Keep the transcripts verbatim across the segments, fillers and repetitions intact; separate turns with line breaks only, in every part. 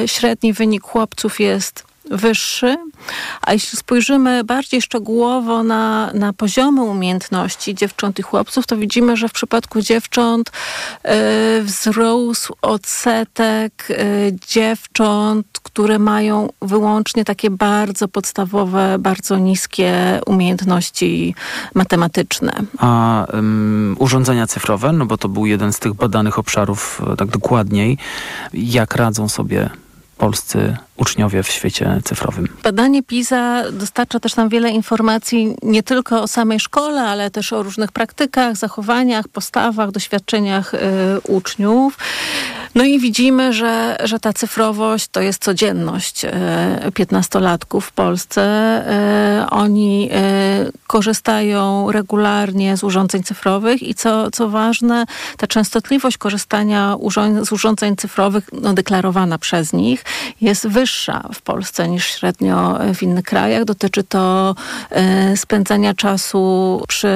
średni wynik chłopców jest wyższy, a jeśli spojrzymy bardziej szczegółowo na, na poziomy umiejętności dziewcząt i chłopców, to widzimy, że w przypadku dziewcząt y, wzrósł odsetek y, dziewcząt, które mają wyłącznie takie bardzo podstawowe, bardzo niskie umiejętności matematyczne.
A um, urządzenia cyfrowe, no bo to był jeden z tych badanych obszarów tak dokładniej, jak radzą sobie polscy uczniowie w świecie cyfrowym?
Badanie PISA dostarcza też nam wiele informacji nie tylko o samej szkole, ale też o różnych praktykach, zachowaniach, postawach, doświadczeniach y, uczniów. No i widzimy, że, że ta cyfrowość to jest codzienność y, piętnastolatków w Polsce. Y, oni y, korzystają regularnie z urządzeń cyfrowych i co, co ważne, ta częstotliwość korzystania urząd- z urządzeń cyfrowych no, deklarowana przez nich jest wyższa w Polsce niż średnio w innych krajach. Dotyczy to y, spędzania czasu przy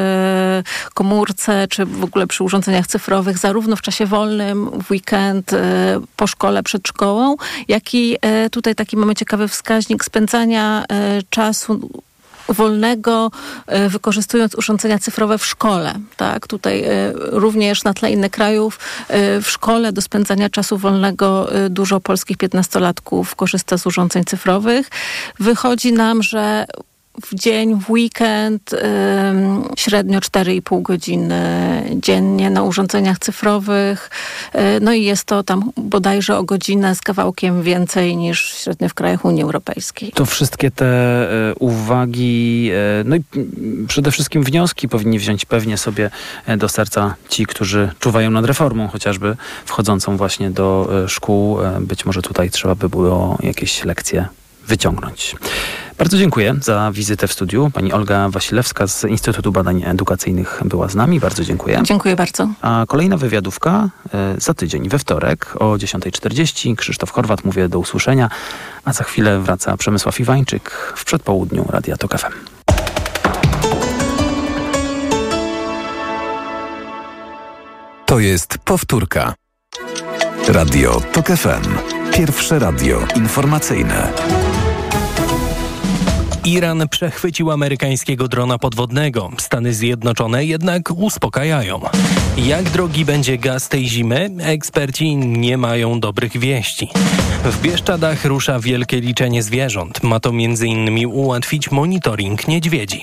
komórce, czy w ogóle przy urządzeniach cyfrowych, zarówno w czasie wolnym, w weekend, y, po szkole, przed szkołą, jak i y, tutaj taki mamy ciekawy wskaźnik spędzania y, czasu wolnego, wykorzystując urządzenia cyfrowe w szkole. Tak? Tutaj również na tle innych krajów w szkole do spędzania czasu wolnego dużo polskich piętnastolatków korzysta z urządzeń cyfrowych. Wychodzi nam, że w dzień, w weekend y, średnio cztery i pół godziny dziennie na urządzeniach cyfrowych. Y, no i jest to tam bodajże o godzinę z kawałkiem więcej niż średnio w krajach Unii Europejskiej.
To wszystkie te y, uwagi, y, no i y, przede wszystkim wnioski powinni wziąć pewnie sobie y, do serca ci, którzy czuwają nad reformą, chociażby wchodzącą właśnie do y, szkół. Y, być może tutaj trzeba by było jakieś lekcje wyciągnąć. Bardzo dziękuję za wizytę w studiu. Pani Olga Wasilewska z Instytutu Badań Edukacyjnych była z nami. Bardzo dziękuję.
Dziękuję bardzo.
A kolejna wywiadówka y, za tydzień, we wtorek o dziesiąta czterdzieści. Krzysztof Horwat, mówię do usłyszenia. A za chwilę wraca Przemysław Iwańczyk w przedpołudniu Radia Tok F M.
To jest powtórka. Radio Tok F M. Pierwsze radio informacyjne.
Iran przechwycił amerykańskiego drona podwodnego. Stany Zjednoczone jednak uspokajają. Jak drogi będzie gaz tej zimy? Eksperci nie mają dobrych wieści. W Bieszczadach rusza wielkie liczenie zwierząt. Ma to między innymi ułatwić monitoring niedźwiedzi.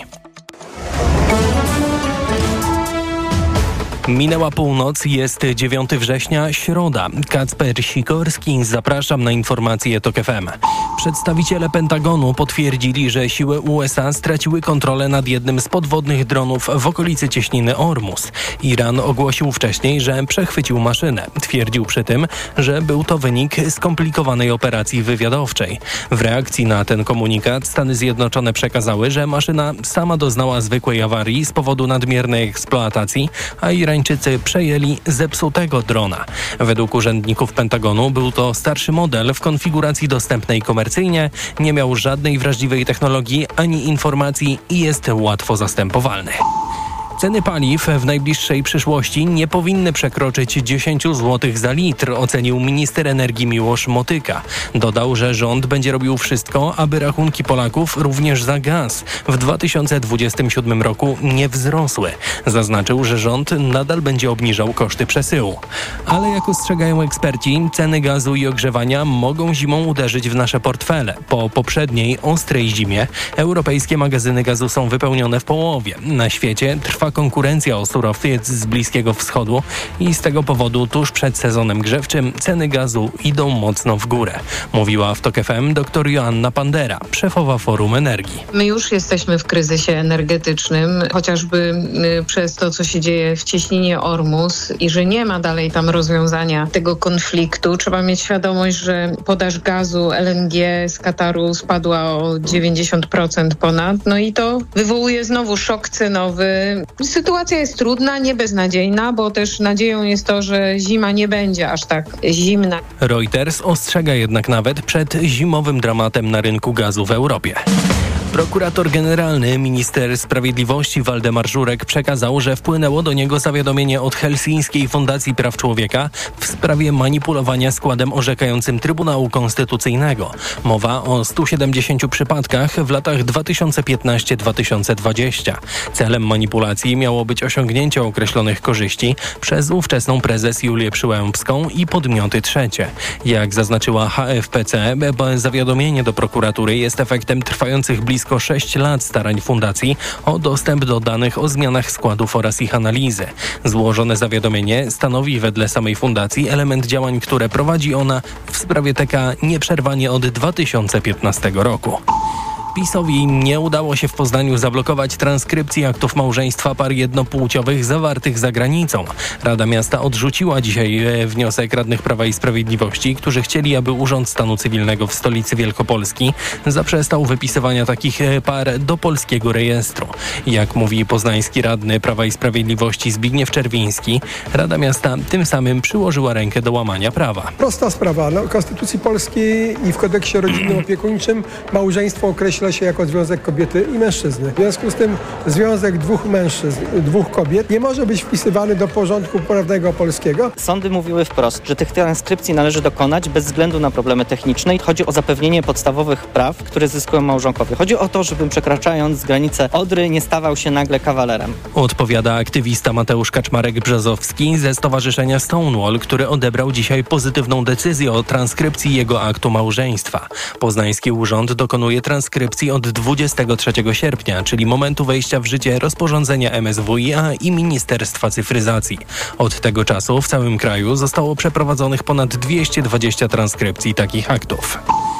Minęła północ, jest dziewiątego września, środa. Kacper Sikorski, zapraszam na informacje Tok F M. Przedstawiciele Pentagonu potwierdzili, że siły U S A straciły kontrolę nad jednym z podwodnych dronów w okolicy cieśniny Ormus. Iran ogłosił wcześniej, że przechwycił maszynę. Twierdził przy tym, że był to wynik skomplikowanej operacji wywiadowczej. W reakcji na ten komunikat Stany Zjednoczone przekazały, że maszyna sama doznała zwykłej awarii z powodu nadmiernej eksploatacji, a Irańczycy przejęli zepsutego drona. Według urzędników Pentagonu był to starszy model w konfiguracji dostępnej komercyjnie, nie miał żadnej wrażliwej technologii ani informacji i jest łatwo zastępowalny. Ceny paliw w najbliższej przyszłości nie powinny przekroczyć dziesięć złotych za litr, ocenił minister energii Miłosz Motyka. Dodał, że rząd będzie robił wszystko, aby rachunki Polaków również za gaz w dwa tysiące dwudziestym siódmym roku nie wzrosły. Zaznaczył, że rząd nadal będzie obniżał koszty przesyłu. Ale jak ostrzegają eksperci, ceny gazu i ogrzewania mogą zimą uderzyć w nasze portfele. Po poprzedniej ostrej zimie europejskie magazyny gazu są wypełnione w połowie. Na świecie trwa konkurencja o surowiec z Bliskiego Wschodu i z tego powodu tuż przed sezonem grzewczym ceny gazu idą mocno w górę. Mówiła w Tok F M dr Joanna Pandera, szefowa Forum Energii.
My już jesteśmy w kryzysie energetycznym, chociażby przez to, co się dzieje w cieśninie Ormus i że nie ma dalej tam rozwiązania tego konfliktu. Trzeba mieć świadomość, że podaż gazu L N G z Kataru spadła o dziewięćdziesiąt procent ponad, no i to wywołuje znowu szok cenowy. Sytuacja jest trudna, nie beznadziejna, bo też nadzieją jest to, że zima nie będzie aż tak zimna.
Reuters ostrzega jednak nawet przed zimowym dramatem na rynku gazu w Europie. Prokurator generalny, minister sprawiedliwości Waldemar Żurek przekazał, że wpłynęło do niego zawiadomienie od Helsińskiej Fundacji Praw Człowieka w sprawie manipulowania składem orzekającym Trybunału Konstytucyjnego. Mowa o stu siedemdziesięciu przypadkach w latach dwa tysiące piętnasty do dwa tysiące dwudziestego. Celem manipulacji miało być osiągnięcie określonych korzyści przez ówczesną prezes Julię Przyłębską i podmioty trzecie. Jak zaznaczyła H F P C, zawiadomienie do prokuratury jest efektem trwających blisko sześć lat starań fundacji o dostęp do danych o zmianach składów oraz ich analizy. Złożone zawiadomienie stanowi wedle samej fundacji element działań, które prowadzi ona w sprawie T K nieprzerwanie od dwa tysiące piętnastego roku. PiS-owi nie udało się w Poznaniu zablokować transkrypcji aktów małżeństwa par jednopłciowych zawartych za granicą. Rada Miasta odrzuciła dzisiaj wniosek radnych Prawa i Sprawiedliwości, którzy chcieli, aby Urząd Stanu Cywilnego w stolicy Wielkopolski zaprzestał wypisywania takich par do polskiego rejestru. Jak mówi poznański radny Prawa i Sprawiedliwości Zbigniew Czerwiński, Rada Miasta tym samym przyłożyła rękę do łamania prawa.
Prosta sprawa. No, w Konstytucji Polskiej i w Kodeksie Rodzinnym Opiekuńczym małżeństwo określa się jako związek kobiety i mężczyzny. W związku z tym związek dwóch mężczyzn, dwóch kobiet nie może być wpisywany do porządku prawnego polskiego.
Sądy mówiły wprost, że tych transkrypcji należy dokonać bez względu na problemy techniczne. Chodzi o zapewnienie podstawowych praw, które zyskują małżonkowie. Chodzi o to, żebym przekraczając granicę Odry nie stawał się nagle kawalerem.
Odpowiada aktywista Mateusz Kaczmarek-Brzozowski ze Stowarzyszenia Stonewall, który odebrał dzisiaj pozytywną decyzję o transkrypcji jego aktu małżeństwa. Poznański urząd dokonuje transkrypcji od dwudziestego trzeciego sierpnia, czyli momentu wejścia w życie rozporządzenia M S W i A i Ministerstwa Cyfryzacji. Od tego czasu w całym kraju zostało przeprowadzonych ponad dwieście dwadzieścia transkrypcji takich aktów.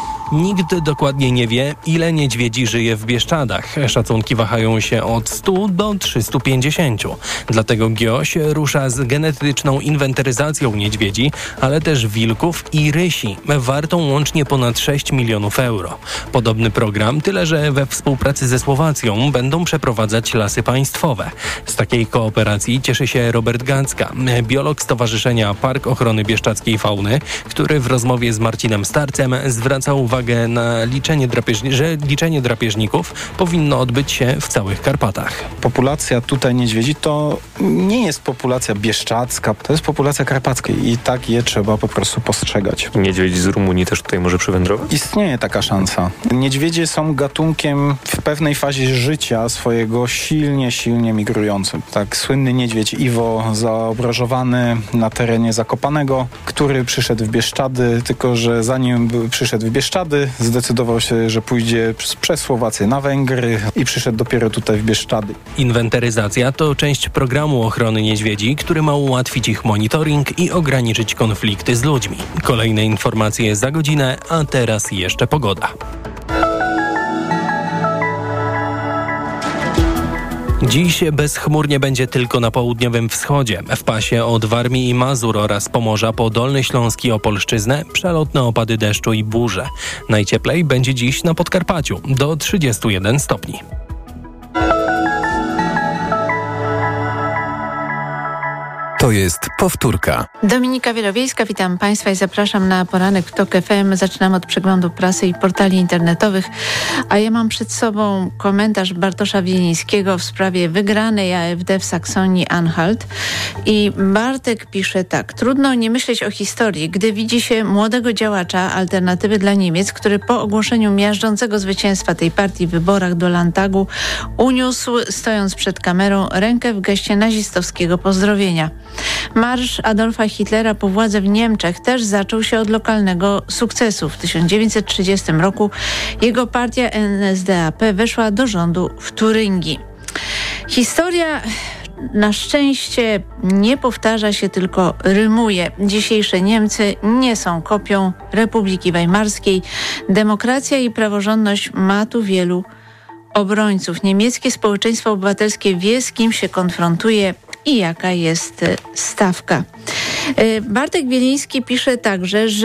Nikt dokładnie nie wie, ile niedźwiedzi żyje w Bieszczadach. Szacunki wahają się od stu do trzystu pięćdziesięciu. Dlatego G I O Ś rusza z genetyczną inwentaryzacją niedźwiedzi, ale też wilków i rysi, wartą łącznie ponad sześć milionów euro. Podobny program, tyle że we współpracy ze Słowacją, będą przeprowadzać Lasy Państwowe. Z takiej kooperacji cieszy się Robert Gacka, biolog Stowarzyszenia Park Ochrony Bieszczadzkiej Fauny, który w rozmowie z Marcinem Starcem zwraca uwagę na liczenie, drapieżni- że liczenie drapieżników powinno odbyć się w całych Karpatach.
Populacja tutaj niedźwiedzi to nie jest populacja bieszczadzka, to jest populacja karpacka i tak je trzeba po prostu postrzegać.
Niedźwiedź z Rumunii też tutaj może przywędrować?
Istnieje taka szansa. Niedźwiedzie są gatunkiem w pewnej fazie życia swojego silnie, silnie migrującym. Tak, słynny niedźwiedź Iwo zaobrażowany na terenie Zakopanego, który przyszedł w Bieszczady, tylko że zanim przyszedł w Bieszczady, zdecydował się, że pójdzie przez Słowację na Węgry i przyszedł dopiero tutaj w Bieszczady.
Inwentaryzacja to część programu ochrony niedźwiedzi, który ma ułatwić ich monitoring i ograniczyć konflikty z ludźmi. Kolejne informacje za godzinę, a teraz jeszcze pogoda. Dziś bezchmurnie będzie tylko na południowym wschodzie. W pasie od Warmii i Mazur oraz Pomorza po Dolny Śląsk i Opolszczyznę przelotne opady deszczu i burze. Najcieplej będzie dziś na Podkarpaciu do trzydziestu jeden stopni.
To jest powtórka.
Dominika Wielowiejska, witam Państwa i zapraszam na poranek w TOK F M. Zaczynam od przeglądu prasy i portali internetowych, a ja mam przed sobą komentarz Bartosza Wielińskiego w sprawie wygranej A F D w Saksonii-Anhalt. I Bartek pisze tak: trudno nie myśleć o historii, gdy widzi się młodego działacza Alternatywy dla Niemiec, który po ogłoszeniu miażdżącego zwycięstwa tej partii w wyborach do Landtagu uniósł, stojąc przed kamerą, rękę w geście nazistowskiego pozdrowienia. Marsz Adolfa Hitlera po władzę w Niemczech też zaczął się od lokalnego sukcesu. W tysiąc dziewięćset trzydziestym roku jego partia N S D A P weszła do rządu w Turyngii. Historia na szczęście nie powtarza się, tylko rymuje. Dzisiejsze Niemcy nie są kopią Republiki Weimarskiej. Demokracja i praworządność ma tu wielu obrońców. Niemieckie społeczeństwo obywatelskie wie, z kim się konfrontuje i jaka jest stawka. Bartek Wieliński pisze także, że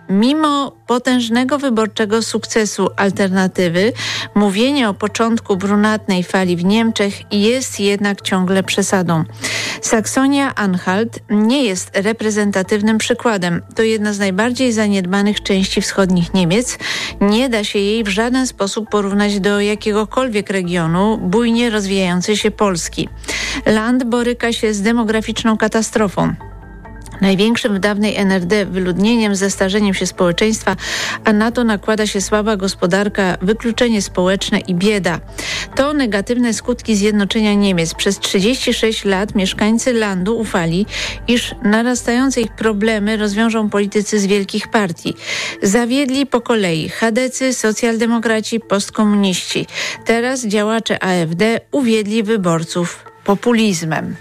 Mimo potężnego wyborczego sukcesu Alternatywy, mówienie o początku brunatnej fali w Niemczech jest jednak ciągle przesadą. Saksonia-Anhalt nie jest reprezentatywnym przykładem. To jedna z najbardziej zaniedbanych części wschodnich Niemiec. Nie da się jej w żaden sposób porównać do jakiegokolwiek regionu bujnie rozwijającej się Polski. Land boryka się z demograficzną katastrofą. Największym w dawnej N R D wyludnieniem, zestarzeniem się społeczeństwa, a na to nakłada się słaba gospodarka, wykluczenie społeczne i bieda. To negatywne skutki zjednoczenia Niemiec. Przez trzydzieści sześć lat mieszkańcy Landu ufali, iż narastające ich problemy rozwiążą politycy z wielkich partii. Zawiedli po kolei chadecy, socjaldemokraci, postkomuniści. Teraz działacze A F D uwiedli wyborców populizmem.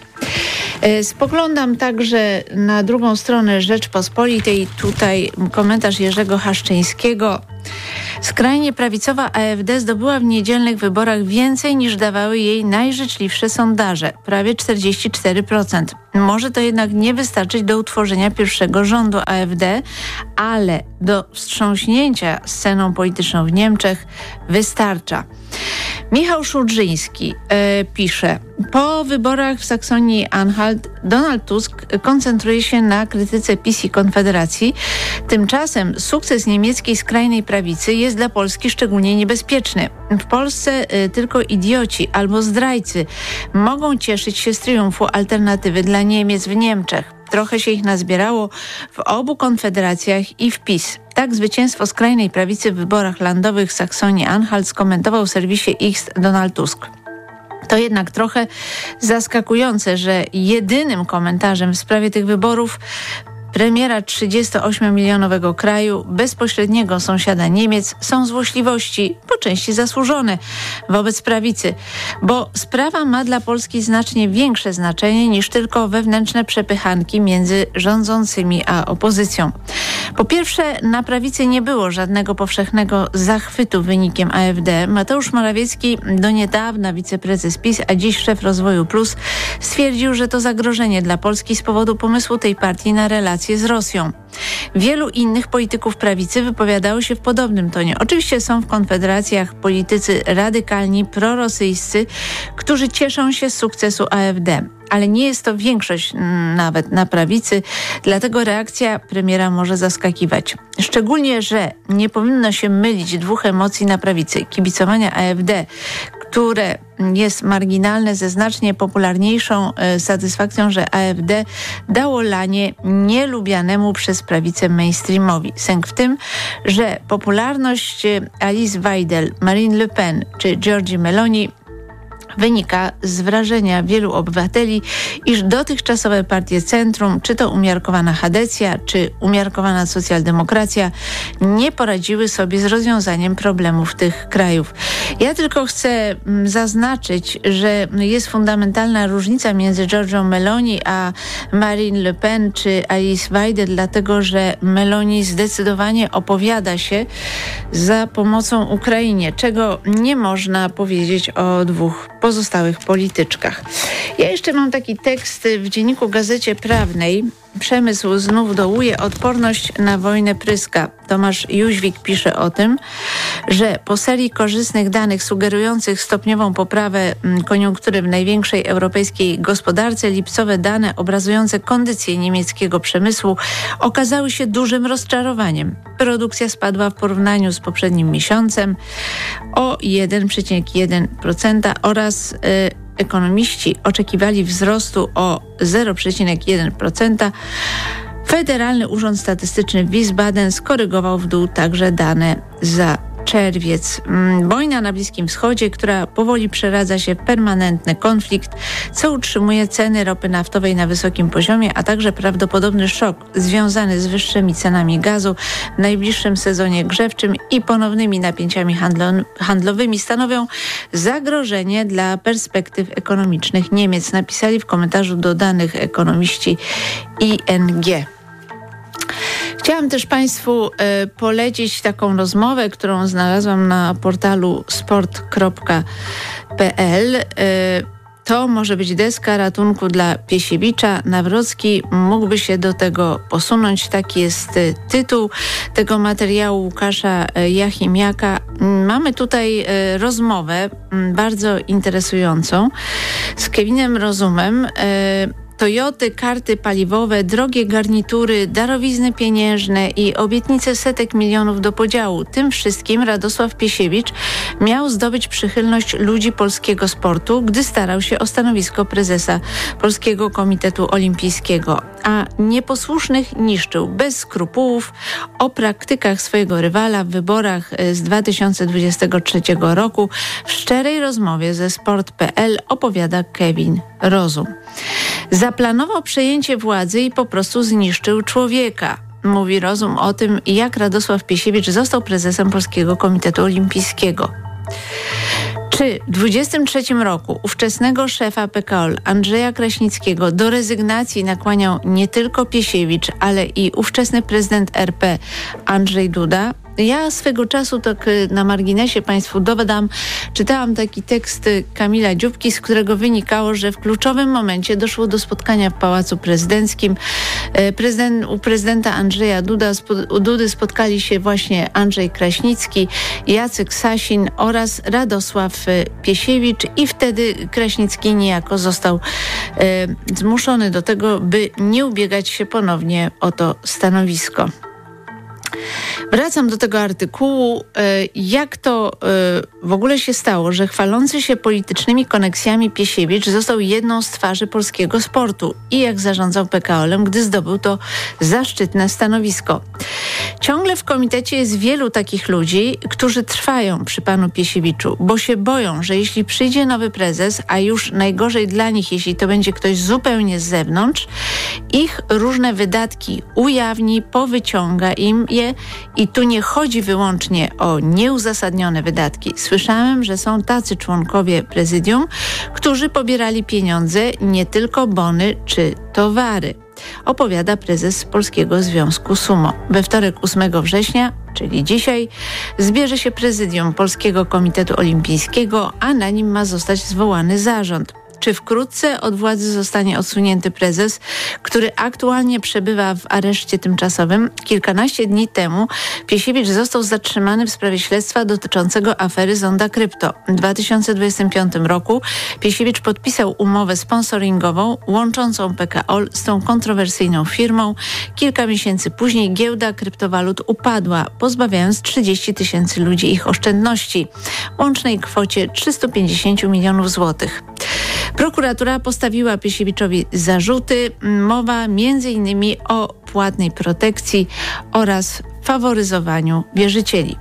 Spoglądam także na drugą stronę Rzeczpospolitej. Tutaj komentarz Jerzego Haszczyńskiego. Skrajnie prawicowa A F D zdobyła w niedzielnych wyborach więcej niż dawały jej najżyczliwsze sondaże, prawie czterdzieści cztery procent. Może to jednak nie wystarczyć do utworzenia pierwszego rządu A F D, ale do wstrząśnięcia sceną polityczną w Niemczech wystarcza. Michał Szudrzyński e, pisze: po wyborach w Saksonii-Anhalt Donald Tusk koncentruje się na krytyce PiS i Konfederacji. Tymczasem sukces niemieckiej skrajnej prawicy jest dla Polski szczególnie niebezpieczny. W Polsce e, tylko idioci albo zdrajcy mogą cieszyć się z triumfu Alternatywy dla Niemiec w Niemczech. Trochę się ich nazbierało w obu konfederacjach i w PiS. Tak zwycięstwo skrajnej prawicy w wyborach landowych w Saksonii-Anhalt skomentował w serwisie X Donald Tusk. To jednak trochę zaskakujące, że jedynym komentarzem w sprawie tych wyborów premiera trzydziestoośmiomilionowego kraju, bezpośredniego sąsiada Niemiec, są złośliwości, po części zasłużone, wobec prawicy, bo sprawa ma dla Polski znacznie większe znaczenie niż tylko wewnętrzne przepychanki między rządzącymi a opozycją. Po pierwsze, na prawicy nie było żadnego powszechnego zachwytu wynikiem A F D. Mateusz Morawiecki, do niedawna wiceprezes PiS, a dziś szef Rozwoju Plus, stwierdził, że to zagrożenie dla Polski z powodu pomysłu tej partii na relacje z Rosją. Wielu innych polityków prawicy wypowiadało się w podobnym tonie. Oczywiście są w konfederacjach politycy radykalni, prorosyjscy, którzy cieszą się z sukcesu A F D. Ale nie jest to większość nawet na prawicy, dlatego reakcja premiera może zaskakiwać. Szczególnie, że nie powinno się mylić dwóch emocji na prawicy. Kibicowania A F D, które jest marginalne, ze znacznie popularniejszą e, satysfakcją, że A F D dało lanie nielubianemu przez prawicę mainstreamowi. Sęk w tym, że popularność Alice Weidel, Marine Le Pen czy Giorgi Meloni wynika z wrażenia wielu obywateli, iż dotychczasowe partie centrum, czy to umiarkowana chadecja, czy umiarkowana socjaldemokracja, nie poradziły sobie z rozwiązaniem problemów tych krajów. Ja tylko chcę zaznaczyć, że jest fundamentalna różnica między Giorgią Meloni a Marine Le Pen czy Alice Weidel, dlatego że Meloni zdecydowanie opowiada się za pomocą Ukrainie, czego nie można powiedzieć o dwóch pozostałych polityczkach. Ja jeszcze mam taki tekst w dzienniku Gazecie Prawnej. Przemysł znów dołuje, odporność na wojnę pryska. Tomasz Jóźwik pisze o tym, że po serii korzystnych danych sugerujących stopniową poprawę koniunktury w największej europejskiej gospodarce, lipcowe dane obrazujące kondycję niemieckiego przemysłu okazały się dużym rozczarowaniem. Produkcja spadła w porównaniu z poprzednim miesiącem o jeden przecinek jeden procent oraz y, ekonomiści oczekiwali wzrostu o zero przecinek jeden procent. Federalny Urząd Statystyczny w Wiesbaden skorygował w dół także dane za czerwiec. Wojna na Bliskim Wschodzie, która powoli przeradza się w permanentny konflikt, co utrzymuje ceny ropy naftowej na wysokim poziomie, a także prawdopodobny szok związany z wyższymi cenami gazu w najbliższym sezonie grzewczym i ponownymi napięciami handlo- handlowymi stanowią zagrożenie dla perspektyw ekonomicznych Niemiec, napisali w komentarzu do danych ekonomiści I N G. Chciałam też Państwu y, polecić taką rozmowę, którą znalazłam na portalu sport kropka p l. Y, To może być deska ratunku dla Piesiewicza. Nawrocki mógłby się do tego posunąć. Taki jest tytuł tego materiału Łukasza Jachimiaka. Mamy tutaj rozmowę bardzo interesującą z Kevinem Rozumem. Toyoty, karty paliwowe, drogie garnitury, darowizny pieniężne i obietnice setek milionów do podziału. Tym wszystkim Radosław Piesiewicz miał zdobyć przychylność ludzi polskiego sportu, gdy starał się o stanowisko prezesa Polskiego Komitetu Olimpijskiego, a nieposłusznych niszczył bez skrupułów. O praktykach swojego rywala w wyborach z dwa tysiące dwudziestego trzeciego roku w szczerej rozmowie ze sport kropka p l opowiada Kevin Rozum. Zaplanował przejęcie władzy i po prostu zniszczył człowieka. Mówi Rozum o tym, jak Radosław Piesiewicz został prezesem Polskiego Komitetu Olimpijskiego. Czy w dwudziestym trzecim roku ówczesnego szefa P K O L Andrzeja Kraśnickiego do rezygnacji nakłaniał nie tylko Piesiewicz, ale i ówczesny prezydent R P Andrzej Duda? Ja swego czasu, tak na marginesie Państwu dodam, czytałam taki tekst Kamila Dziubki, z którego wynikało, że w kluczowym momencie doszło do spotkania w Pałacu Prezydenckim. Prezydent, u prezydenta Andrzeja Duda, u Dudy spotkali się właśnie Andrzej Kraśnicki, Jacek Sasin oraz Radosław Piesiewicz i wtedy Kraśnicki niejako został e, zmuszony do tego, by nie ubiegać się ponownie o to stanowisko. Wracam do tego artykułu. Jak to w ogóle się stało, że chwalący się politycznymi koneksjami Piesiewicz został jedną z twarzy polskiego sportu i jak zarządzał P K O L-em, gdy zdobył to zaszczytne stanowisko. Ciągle w komitecie jest wielu takich ludzi, którzy trwają przy panu Piesiewiczu, bo się boją, że jeśli przyjdzie nowy prezes, a już najgorzej dla nich, jeśli to będzie ktoś zupełnie z zewnątrz, ich różne wydatki ujawni, powyciąga im je i tu nie chodzi wyłącznie o nieuzasadnione wydatki. Słyszałem, że są tacy członkowie prezydium, którzy pobierali pieniądze, nie tylko bony czy towary. Opowiada prezes Polskiego Związku Sumo. We wtorek ósmego września, czyli dzisiaj, zbierze się prezydium Polskiego Komitetu Olimpijskiego, a na nim ma zostać zwołany zarząd. Czy wkrótce od władzy zostanie odsunięty prezes, który aktualnie przebywa w areszcie tymczasowym? Kilkanaście dni temu Piesiewicz został zatrzymany w sprawie śledztwa dotyczącego afery Zonda Krypto. W dwa tysiące dwudziestym piątym roku Piesiewicz podpisał umowę sponsoringową łączącą P K O L z tą kontrowersyjną firmą. Kilka miesięcy później giełda kryptowalut upadła, pozbawiając trzydzieści tysięcy ludzi ich oszczędności, łącznej kwocie trzysta pięćdziesiąt milionów złotych. Prokuratura postawiła Piesiewiczowi zarzuty. Mowa między innymi o płatnej protekcji oraz faworyzowaniu wierzycieli.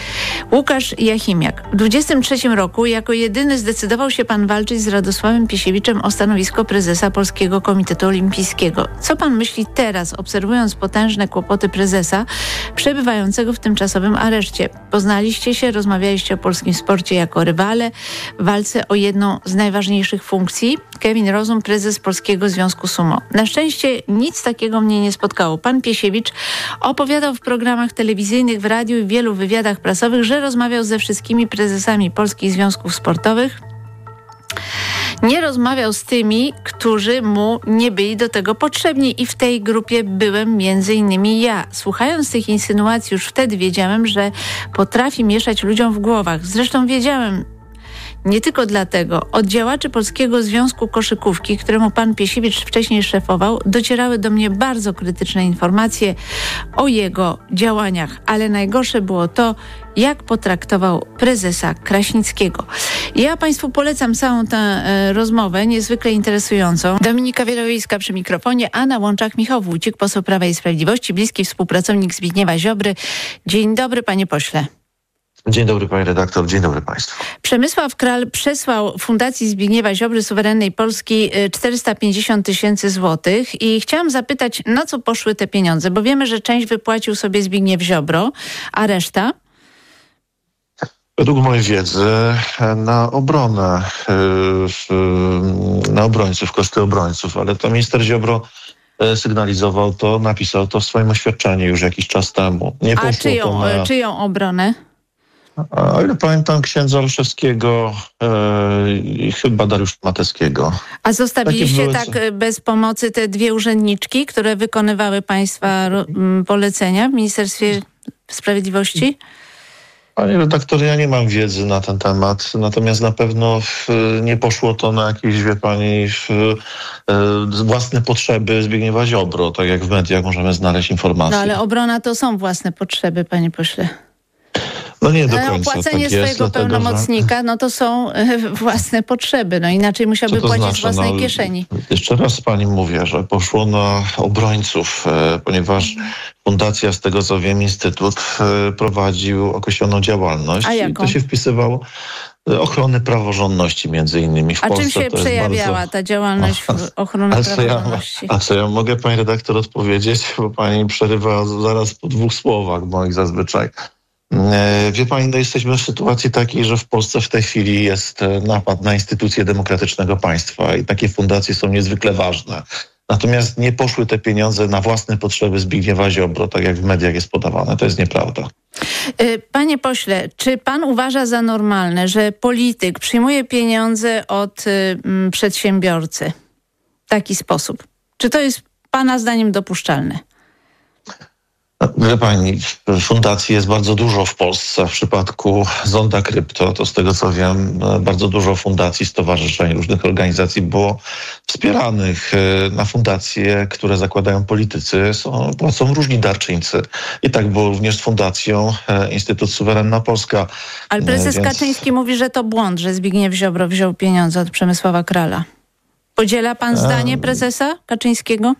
Łukasz Jachimiak. W dwudziestym trzecim roku jako jedyny zdecydował się pan walczyć z Radosławem Piesiewiczem o stanowisko prezesa Polskiego Komitetu Olimpijskiego. Co pan myśli teraz, obserwując potężne kłopoty prezesa przebywającego w tymczasowym areszcie? Poznaliście się, rozmawialiście o polskim sporcie jako rywale w walce o jedną z najważniejszych funkcji? Kevin Rozum, prezes Polskiego Związku Sumo. Na szczęście nic takiego mnie nie spotkało. Pan Piesiewicz opowiadał w programach telewizyjnych, w radiu i w wielu wywiadach prasowych, że rozmawiał ze wszystkimi prezesami polskich związków sportowych. Nie rozmawiał z tymi, którzy mu nie byli do tego potrzebni i w tej grupie byłem między innymi ja. Słuchając tych insynuacji już wtedy wiedziałem, że potrafi mieszać ludziom w głowach. Zresztą wiedziałem nie tylko dlatego. Od działaczy Polskiego Związku Koszykówki, któremu pan Piesiewicz wcześniej szefował, docierały do mnie bardzo krytyczne informacje o jego działaniach, ale najgorsze było to, jak potraktował prezesa Kraśnickiego. Ja Państwu polecam całą tę e, rozmowę, niezwykle interesującą. Dominika Wielowiejska przy mikrofonie, a na łączach Michał Wójcik, poseł Prawa i Sprawiedliwości, bliski współpracownik Zbigniewa Ziobry. Dzień dobry, panie pośle.
Dzień dobry, pani redaktor, dzień dobry państwu.
Przemysław Kral przesłał Fundacji Zbigniewa Ziobry Suwerennej Polski czterysta pięćdziesiąt tysięcy złotych i chciałam zapytać, na co poszły te pieniądze, bo wiemy, że część wypłacił sobie Zbigniew Ziobro, a reszta?
Według mojej wiedzy na obronę, na obrońców, koszty obrońców, ale to minister Ziobro sygnalizował to, napisał to w swoim oświadczeniu już jakiś czas temu. Nie
a czyją, na... czyją obronę?
A o ile pamiętam księdza Olszewskiego e, i chyba Dariusza Mateckiego.
A zostawiliście
były...
tak bez pomocy te dwie urzędniczki, które wykonywały państwa polecenia w Ministerstwie Sprawiedliwości?
Panie redaktor, ja nie mam wiedzy na ten temat, natomiast na pewno w, nie poszło to na jakieś, wie pani, w, e, własne potrzeby Zbigniewa Ziobro, tak jak w mediach możemy znaleźć informacje.
No ale obrona to są własne potrzeby, panie pośle.
No nie do końca.
Opłacenie
tak
swojego
jest, dlatego,
pełnomocnika,
że...
no to są własne potrzeby, no inaczej musiałby
to
płacić
znaczy?
z własnej
no,
kieszeni.
Jeszcze raz pani mówię, że poszło na obrońców, e, ponieważ fundacja, z tego co wiem, Instytut e, prowadził określoną działalność.
A jaką?
I to się wpisywało ochrony praworządności między innymi w
A
Polsce.
czym się
to
przejawiała
bardzo...
ta działalność w ochrony
a co
praworządności?
Ja, a co ja mogę pani redaktor odpowiedzieć, bo pani przerywa zaraz po dwóch słowach moich zazwyczaj. Wie pani, no jesteśmy w sytuacji takiej, że w Polsce w tej chwili jest napad na instytucje demokratycznego państwa i takie fundacje są niezwykle ważne. Natomiast nie poszły te pieniądze na własne potrzeby Zbigniewa Ziobro, tak jak w mediach jest podawane. To jest nieprawda.
Panie pośle, czy pan uważa za normalne, że polityk przyjmuje pieniądze od y, przedsiębiorcy w taki sposób? Czy to jest pana zdaniem dopuszczalne?
Wie pani, fundacji jest bardzo dużo w Polsce. W przypadku Zonda Krypto, to z tego co wiem, bardzo dużo fundacji, stowarzyszeń, różnych organizacji było wspieranych na fundacje, które zakładają politycy. Są, są różni darczyńcy. I tak było również z fundacją Instytut Suwerenna Polska.
Ale prezes
Więc...
Kaczyński mówi, że to błąd, że Zbigniew Ziobro wziął pieniądze od Przemysława Krala. Podziela pan zdanie prezesa Kaczyńskiego?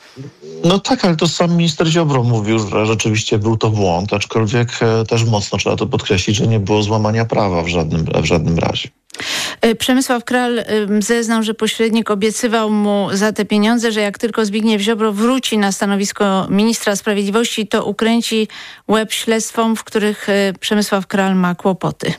No tak, ale to sam minister Ziobro mówił, że rzeczywiście był to błąd, aczkolwiek też mocno trzeba to podkreślić, że nie było złamania prawa w żadnym, w żadnym razie.
Przemysław Kral zeznał, że pośrednik obiecywał mu za te pieniądze, że jak tylko Zbigniew Ziobro wróci na stanowisko ministra sprawiedliwości, to ukręci łeb śledztwom, w których Przemysław Kral ma kłopoty.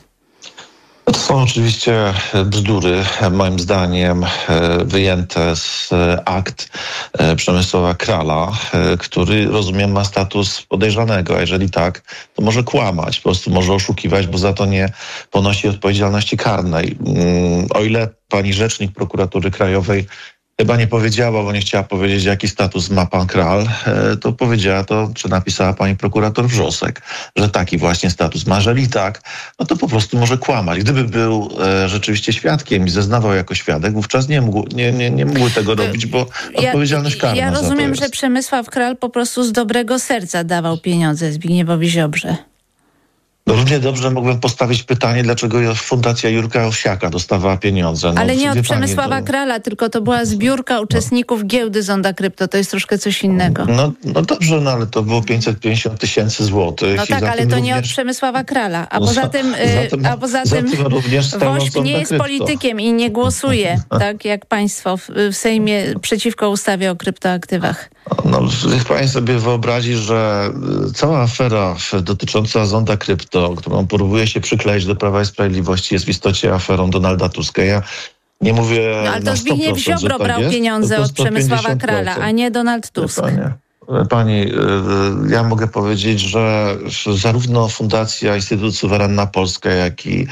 To są oczywiście bzdury, moim zdaniem, wyjęte z akt Przemysława Krala, który, rozumiem, ma status podejrzanego. A jeżeli tak, to może kłamać, po prostu może oszukiwać, bo za to nie ponosi odpowiedzialności karnej. O ile pani rzecznik Prokuratury Krajowej chyba nie powiedziała, bo nie chciała powiedzieć, jaki status ma pan Kral, to powiedziała to, czy napisała pani prokurator Wrzosek, że taki właśnie status ma. Jeżeli tak, no to po prostu może kłamać. Gdyby był e, rzeczywiście świadkiem i zeznawał jako świadek, wówczas nie mógł, nie, nie, nie mógł tego robić, bo
ja,
odpowiedzialność karna
Ja rozumiem,
za to jest.
że Przemysław Kral po prostu z dobrego serca dawał pieniądze Zbigniewowi Ziobrze.
No, równie dobrze mógłbym postawić pytanie, dlaczego Fundacja Jurka Owsiaka dostawała pieniądze. No,
ale nie od Przemysława
pani, to...
Krala, tylko to była zbiórka uczestników no. giełdy Zonda Krypto. To jest troszkę coś innego.
No, no dobrze, no ale to było pięćset pięćdziesiąt tysięcy złotych.
No tak, ale to również... nie od Przemysława Krala. A poza tym, za tym, a poza tym, tym Wośp nie jest krypto. politykiem i nie głosuje, tak jak państwo w, w Sejmie przeciwko ustawie o kryptoaktywach.
No, niech pani sobie wyobrazi, że cała afera dotycząca Zonda Krypto, którą próbuje się przykleić do Prawa i Sprawiedliwości, jest w istocie aferą Donalda Tuska. Ja nie mówię
no, ale to
na
Zbigniew Ziobro
tak
brał
jest,
pieniądze od Przemysława Krala, a nie Donald Tusk.
Pani, ja mogę powiedzieć, że zarówno Fundacja Instytut Suwerenna Polska, jak i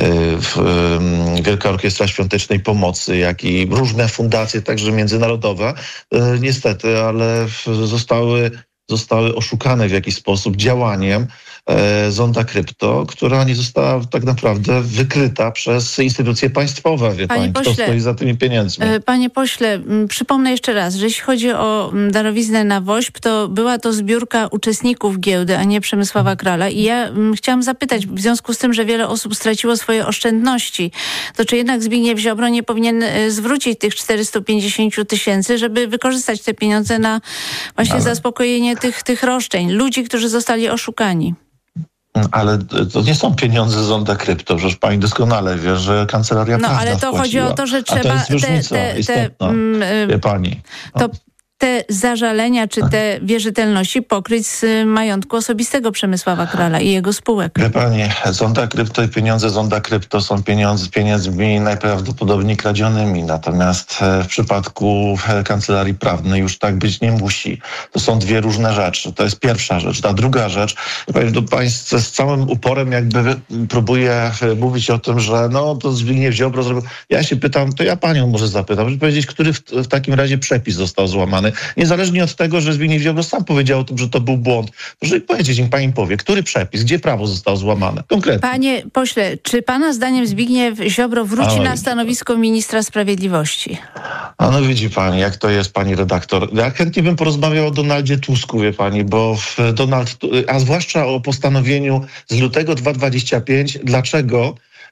Wielka Orkiestra Świątecznej Pomocy, jak i różne fundacje, także międzynarodowe, niestety, ale zostały, zostały oszukane w jakiś sposób działaniem Zonda Krypto, która nie została tak naprawdę wykryta przez instytucje państwowe. Wie
Panie
pani,
pośle,
kto stoi za tymi pieniędzmi.
Panie pośle, przypomnę jeszcze raz, że jeśli chodzi o darowiznę na Wośp, to była to zbiórka uczestników giełdy, a nie Przemysława Krala. I ja chciałam zapytać, w związku z tym, że wiele osób straciło swoje oszczędności, to czy jednak Zbigniew Ziobro nie powinien zwrócić tych czterysta pięćdziesiąt tysięcy, żeby wykorzystać te pieniądze na właśnie Ale... zaspokojenie tych, tych roszczeń, ludzi, którzy zostali oszukani?
Ale to nie są pieniądze Zonda Krypto, przecież pani doskonale wie, że Kancelaria
No
Prawna
ale to
wpłaciła.
chodzi o to, że trzeba...
A to jest różnica
te, te,
istotna,
te,
wie pani.
To te zażalenia czy te wierzytelności pokryć z majątku osobistego Przemysława Krala i jego spółek.
Wie pani, Zonda Krypto i pieniądze Zonda Krypto są pieniądze, pieniędzmi najprawdopodobniej kradzionymi. Natomiast w przypadku kancelarii prawnej już tak być nie musi. To są dwie różne rzeczy. To jest pierwsza rzecz. Ta druga rzecz, do państwa z całym uporem jakby próbuje mówić o tym, że no to Zbigniew Ziobro zrobił. Ja się pytam, to ja panią może zapytam, żeby powiedzieć, który w, w takim razie przepis został złamany. Niezależnie od tego, że Zbigniew Ziobro sam powiedział o tym, że to był błąd. Proszę powiedzieć, niech pani powie, który przepis, gdzie prawo zostało złamane? Konkretnie.
Panie pośle, czy pana zdaniem Zbigniew Ziobro wróci
Oj.
na stanowisko ministra sprawiedliwości?
A no widzi pani, jak to jest, pani redaktor. Ja chętnie bym porozmawiał o Donaldzie Tusku, wie pani, bo w Donald, a zwłaszcza o postanowieniu z lutego dwa tysiące dwudziestego piątego, dlaczego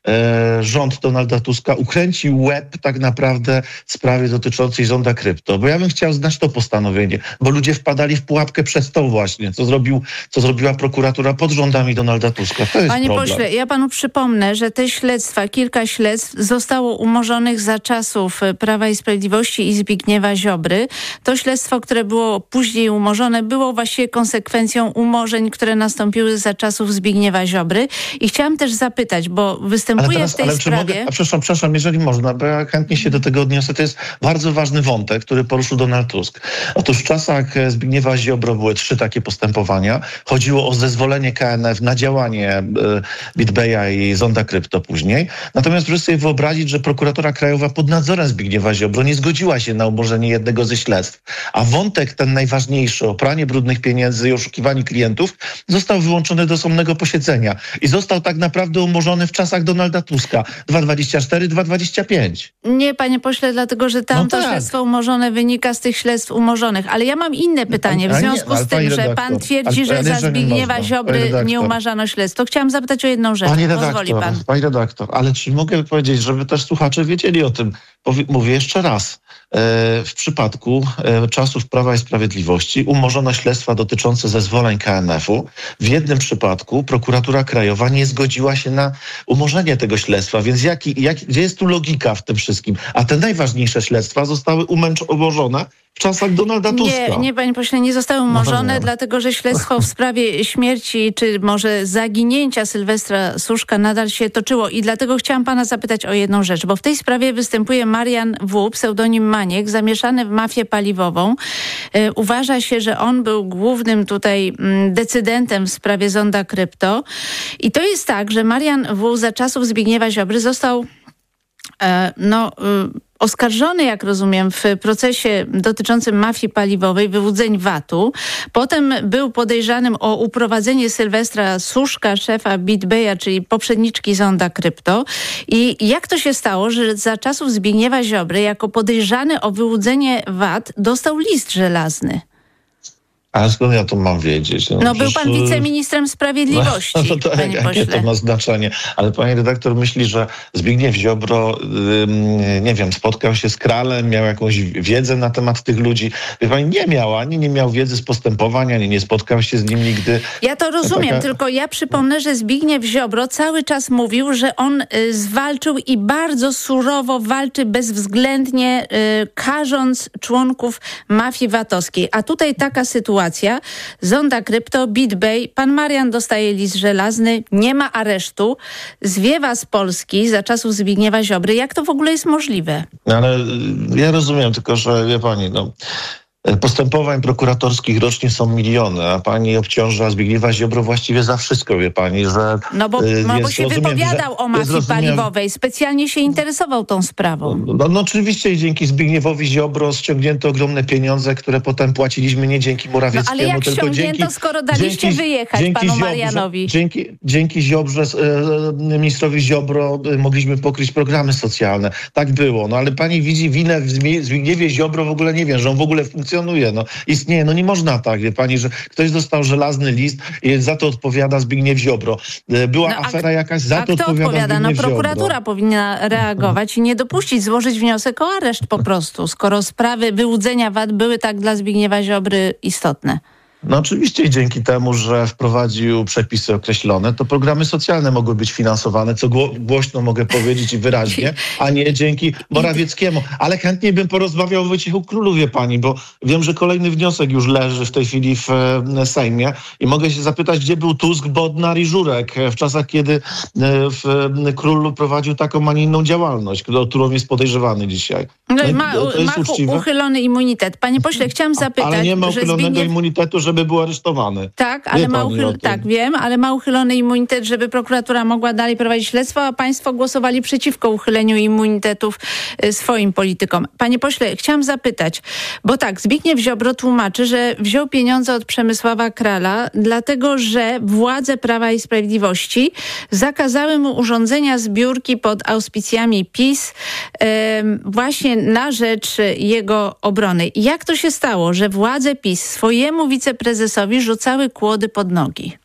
e, rząd Donalda Tuska ukręcił łeb tak naprawdę w sprawie dotyczącej Zonda Krypto. Bo ja bym chciał znać to postanowienie, bo ludzie wpadali w pułapkę przez to właśnie, co, zrobił, co zrobiła prokuratura pod rządami Donalda Tuska. To jest
Panie
problem.
pośle, ja panu przypomnę, że te śledztwa, kilka śledztw zostało umorzonych za czasów Prawa i Sprawiedliwości i Zbigniewa Ziobry. To śledztwo, które było później umorzone, było właściwie konsekwencją umorzeń, które nastąpiły za czasów Zbigniewa Ziobry. I chciałam też zapytać, bo występuje
Ale teraz,
w tej
ale czy
sprawie...
mogę, a przepraszam, przepraszam, jeżeli można, bo ja chętnie się do tego odniosę. To jest bardzo ważny wątek, który poruszył Donald Tusk. Otóż w czasach Zbigniewa Ziobro były trzy takie postępowania. Chodziło o zezwolenie K N F na działanie y, BitBaya i Zonda Krypto później. Natomiast proszę sobie wyobrazić, że prokuratura krajowa pod nadzorem Zbigniewa Ziobro nie zgodziła się na umorzenie jednego ze śledztw. A wątek ten najważniejszy, o pranie brudnych pieniędzy i oszukiwanie klientów, został wyłączony do osobnego posiedzenia. I został tak naprawdę umorzony w czasach Donalda Tuska. dwa tysiące dwudziesty czwarty dwa tysiące dwudziesty piąty.
Nie, panie pośle, dlatego, że tam
No
to
tak.
śledztwo umorzone wynika z tych śledztw umorzonych. Ale ja mam inne pytanie. W
Ale nie,
związku
ale
z tym,
pani
że
redaktor,
pan twierdzi,
ale-
że
ale
za
jeżeli
Zbigniewa
można,
Ziobry
pani redaktor.
nie umarzano śledztw, to chciałam zapytać o jedną rzecz.
Pani
Pozwoli
redaktor,
pan.
pani redaktor, ale czy mogę powiedzieć, żeby też słuchacze wiedzieli o tym? Powie- Mówię jeszcze raz. E, w przypadku e, czasów Prawa i Sprawiedliwości umorzono śledztwa dotyczące zezwoleń K N F-u. W jednym przypadku prokuratura krajowa nie zgodziła się na umorzenie tego śledztwa, więc jaki, jak, gdzie jest tu logika w tym wszystkim? A te najważniejsze śledztwa zostały umęcz- umorzone w czasach Donalda Tuska.
Nie, nie, panie pośle, nie zostały umorzone,
nie.
dlatego że śledztwo w sprawie śmierci, czy może zaginięcia Sylwestra Suszka nadal się toczyło i dlatego chciałam pana zapytać o jedną rzecz, bo w tej sprawie występuje Marian W., pseudonim Maniek, zamieszany w mafię paliwową. E, uważa się, że on był głównym tutaj m, decydentem w sprawie Zonda Krypto i to jest tak, że Marian W. za czasów Zbigniewa Ziobry został e, no... Y, oskarżony, jak rozumiem, w procesie dotyczącym mafii paliwowej, wyłudzeń V A T-u. Potem był podejrzanym o uprowadzenie Sylwestra Suszka, szefa BitBaya, czyli poprzedniczki Zonda Krypto. I jak to się stało, że za czasów Zbigniewa Ziobry jako podejrzany o wyłudzenie V A T dostał list żelazny?
A skąd ja to mam wiedzieć?
No, no był
przecież,
pan wiceministrem sprawiedliwości,
no, no to
panie
jakie
pośle.
to ma znaczenie? Ale pani redaktor myśli, że Zbigniew Ziobro, ym, nie wiem, spotkał się z Kralem, miał jakąś wiedzę na temat tych ludzi. Wie pani, nie miał, ani nie miał wiedzy z postępowań, ani nie spotkał się z nim nigdy.
Ja to rozumiem,
taka...
tylko ja przypomnę, że Zbigniew Ziobro cały czas mówił, że on y, zwalczył i bardzo surowo walczy bezwzględnie, y, karząc członków mafii VAT-owskiej. A tutaj taka sytuacja, Zonda Krypto, BitBay, pan Marian dostaje list żelazny, nie ma aresztu, zwiewa z Polski za czasów Zbigniewa Ziobry. Jak to w ogóle jest możliwe?
No ale ja rozumiem, tylko że wie pani, no... Postępowań prokuratorskich rocznie są miliony, a pani obciąża Zbigniewa Ziobro właściwie za wszystko, wie pani, że...
No bo,
jest,
no bo się
rozumiem,
wypowiadał
że,
o mafii
rozumiem,
paliwowej, specjalnie się interesował tą sprawą.
No, no oczywiście i dzięki Zbigniewowi Ziobro ściągnięto ogromne pieniądze, które potem płaciliśmy nie dzięki Morawieckiemu,
no, ale jak
tylko
ściągnięto,
dzięki...
skoro daliście
dzięki,
wyjechać
dzięki
panu
Ziobrze,
Marianowi?
Dzięki, dzięki Ziobrze, e, ministrowi Ziobro e, mogliśmy pokryć programy socjalne. Tak było, no ale pani widzi winę w Zbigniewie Ziobro, w ogóle nie wiem, że on w ogóle funkcjonuje, no istnieje, no nie można tak, wie pani, że ktoś dostał żelazny list i za to odpowiada Zbigniew Ziobro. E, była
No, a
afera jakaś, za
a
to
kto
odpowiada,
odpowiada? No
Zbigniew
prokuratura
Ziobro.
powinna reagować i nie dopuścić, złożyć wniosek o areszt po prostu, skoro sprawy wyłudzenia V A T były tak dla Zbigniewa Ziobry istotne.
No oczywiście i dzięki temu, że wprowadził przepisy określone, to programy socjalne mogły być finansowane, co głośno mogę powiedzieć i wyraźnie, a nie dzięki Morawieckiemu. Ale chętnie bym porozmawiał o Wojciechu Królu, wie pani, bo wiem, że kolejny wniosek już leży w tej chwili w Sejmie i mogę się zapytać, gdzie był Tusk, Bodnar i Żurek w czasach, kiedy w Król prowadził taką, a nie inną działalność, o którą jest podejrzewany dzisiaj.
No, no ma, to jest ma uchylony immunitet. Panie pośle, chciałam zapytać...
Ale nie ma uchylonego
Zbigniew...
immunitetu, żeby był aresztowany.
Tak, ale ma uchyl... tak, wiem, ale ma uchylony immunitet, żeby prokuratura mogła dalej prowadzić śledztwo, a państwo głosowali przeciwko uchyleniu immunitetów y, swoim politykom. Panie pośle, chciałam zapytać, bo tak, Zbigniew Ziobro tłumaczy, że wziął pieniądze od Przemysława Krala, dlatego, że władze Prawa i Sprawiedliwości zakazały mu urządzenia zbiórki pod auspicjami PiS y, właśnie na rzecz jego obrony. Jak to się stało, że władze PiS swojemu wiceprezesowi rzucały kłody pod nogi?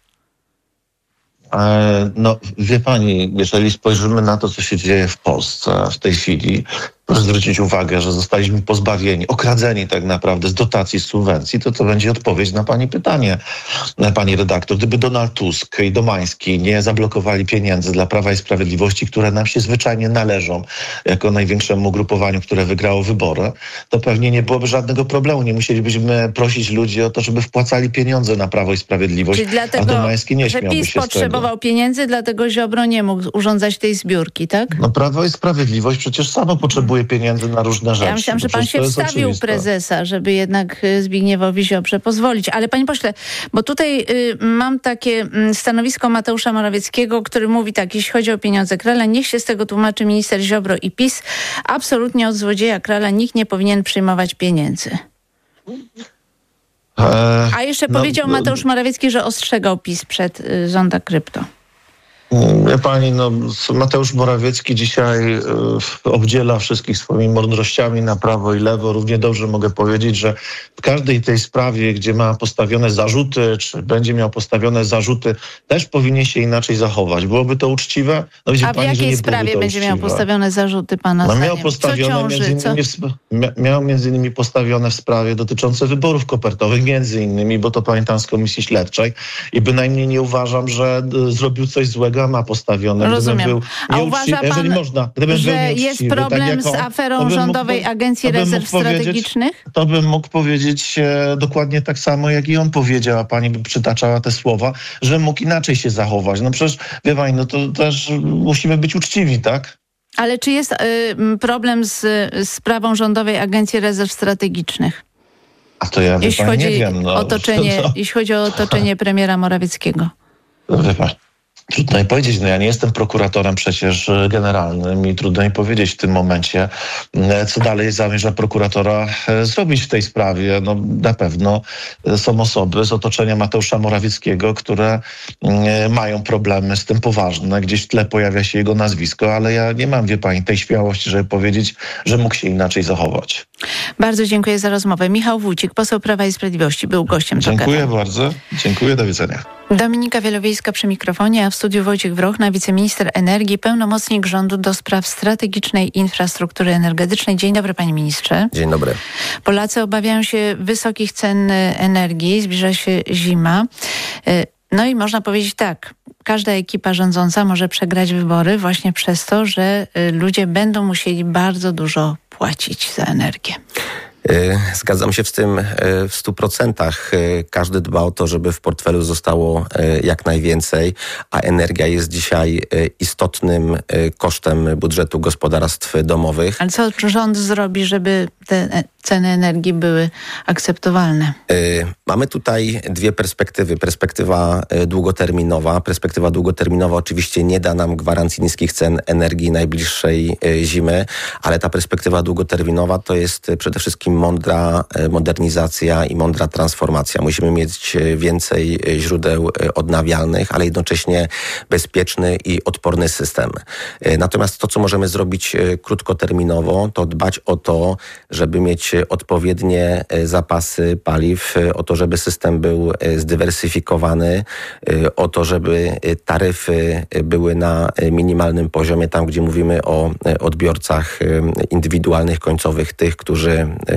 No, wie pani, jeżeli spojrzymy na to, co się dzieje w Polsce w tej chwili, proszę zwrócić uwagę, że zostaliśmy pozbawieni, okradzeni tak naprawdę z dotacji, z subwencji, to to będzie odpowiedź na pani pytanie, pani redaktor. Gdyby Donald Tusk i Domański nie zablokowali pieniędzy dla Prawa i Sprawiedliwości, które nam się zwyczajnie należą, jako największemu ugrupowaniu, które wygrało wybory, to pewnie nie byłoby żadnego problemu. Nie musielibyśmy prosić ludzi o to, żeby wpłacali pieniądze na Prawo i Sprawiedliwość,
czyli dlatego,
a Domański nie śmiałby
że PiS
się
potrzebował pieniędzy, dlatego Ziobro nie mógł urządzać tej zbiórki, tak?
No Prawo i Sprawiedliwość przecież samo potrzebuje pieniędzy na różne rzeczy.
Ja myślałam, że pan się wstawił
oczywiste.
prezesa, żeby jednak Zbigniewowi Ziobrze pozwolić. Ale panie pośle, bo tutaj y, mam takie y, stanowisko Mateusza Morawieckiego, który mówi tak, jeśli chodzi o pieniądze Krala, niech się z tego tłumaczy minister Ziobro i PiS. Absolutnie od złodzieja Krala nikt nie powinien przyjmować pieniędzy.
E,
A jeszcze
no,
powiedział
no,
Mateusz Morawiecki, że ostrzegał PiS przed y, Zonda Krypto.
Wie pani, no Mateusz Morawiecki dzisiaj y, obdziela wszystkich swoimi mądrościami na prawo i lewo. Równie dobrze mogę powiedzieć, że w każdej tej sprawie, gdzie ma postawione zarzuty, czy będzie miał postawione zarzuty, też powinien się inaczej zachować. Byłoby to uczciwe? No,
A w pani, jakiej sprawie będzie uczciwe. miał postawione zarzuty pana
no,
zdaniem?
miał postawione
co ciąży,
między innymi
co?
W, miał między innymi postawione w sprawie dotyczące wyborów kopertowych, między innymi, bo to pamiętam z Komisji Śledczej i bynajmniej nie uważam, że y, zrobił coś złego, ma postawione.
Rozumiem.
Był
A uważa pan,
jeżeli można,
że jest problem tak jako, z aferą Rządowej mógł, Agencji Rezerw Strategicznych?
To bym mógł powiedzieć e, dokładnie tak samo, jak i on powiedział, a pani by przytaczała te słowa, że mógł inaczej się zachować. No przecież, wie pani, no to też musimy być uczciwi, tak?
Ale czy jest y, problem z, z sprawą Rządowej Agencji Rezerw Strategicznych?
A to ja, wie
jeśli
pani,
chodzi
nie wiem. No,
otoczenie,
to, to...
Jeśli chodzi o otoczenie premiera Morawieckiego.
Wie pani. Trudno mi powiedzieć, no ja nie jestem prokuratorem przecież generalnym i trudno mi powiedzieć w tym momencie, co dalej zamierza prokuratora zrobić w tej sprawie. No na pewno są osoby z otoczenia Mateusza Morawieckiego, które mają problemy z tym poważne. Gdzieś w tle pojawia się jego nazwisko, ale ja nie mam, wie pani, tej śmiałości, żeby powiedzieć, że mógł się inaczej zachować.
Bardzo dziękuję za rozmowę. Michał Wójcik, poseł Prawa i Sprawiedliwości, był gościem.
Dziękuję bardzo. Dziękuję, do widzenia.
Dominika Wielowiejska przy mikrofonie, a w studiu Wojciech Wrochna, wiceminister energii, pełnomocnik rządu do spraw strategicznej infrastruktury energetycznej. Dzień dobry, panie ministrze.
Dzień dobry.
Polacy obawiają się wysokich cen energii, zbliża się zima. No i można powiedzieć tak, każda ekipa rządząca może przegrać wybory właśnie przez to, że ludzie będą musieli bardzo dużo płacić za energię.
Zgadzam się z tym w stu procentach. Każdy dba o to, żeby w portfelu zostało jak najwięcej, a energia jest dzisiaj istotnym kosztem budżetu gospodarstw domowych.
Ale co rząd zrobi, żeby te ceny energii były akceptowalne?
Mamy tutaj dwie perspektywy. Perspektywa długoterminowa. Perspektywa długoterminowa oczywiście nie da nam gwarancji niskich cen energii najbliższej zimy, ale ta perspektywa długoterminowa to jest przede wszystkim mądra modernizacja i mądra transformacja. Musimy mieć więcej źródeł odnawialnych, ale jednocześnie bezpieczny i odporny system. Natomiast to, co możemy zrobić krótkoterminowo, to dbać o to, żeby mieć odpowiednie zapasy paliw, o to, żeby system był zdywersyfikowany, o to, żeby taryfy były na minimalnym poziomie, tam gdzie mówimy o odbiorcach indywidualnych, końcowych, tych, którzy